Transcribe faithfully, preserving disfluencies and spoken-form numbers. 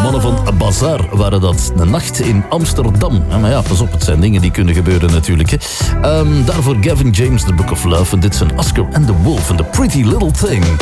mannen van Bazaar waren dat. Een nacht in Amsterdam. Ja, maar ja, pas op, het zijn dingen die kunnen gebeuren natuurlijk. Hè. Um, daarvoor Gavin James, The Book of Love. En dit zijn Oscar and the Wolf en The Pretty Little Thing.